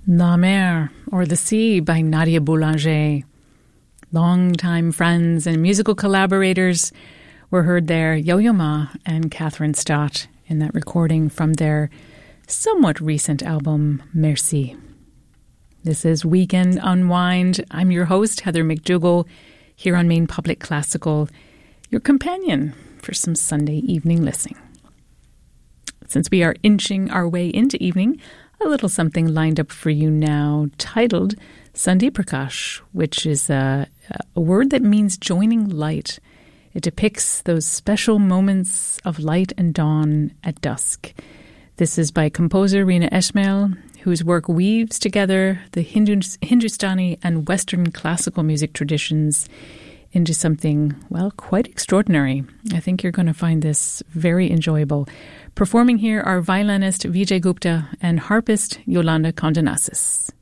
La Mer, or The Sea, by Nadia Boulanger. Longtime friends and musical collaborators were heard there, Yo-Yo Ma and Catherine Stott, in that recording from their somewhat recent album, Merci. This is Weekend Unwind. I'm your host, Heather McDougall, here on Maine Public Classical, your companion for some Sunday evening listening. Since we are inching our way into evening, a little something lined up for you now, titled Sandhi Prakash, which is a word that means joining light. It depicts those special moments of light and dawn at dusk. This is by composer Reena Esmail, whose work weaves together the Hindustani and Western classical music traditions into something, well, quite extraordinary. I think you're going to find this very enjoyable. Performing here are violinist Vijay Gupta and harpist Yolanda Kondanassis.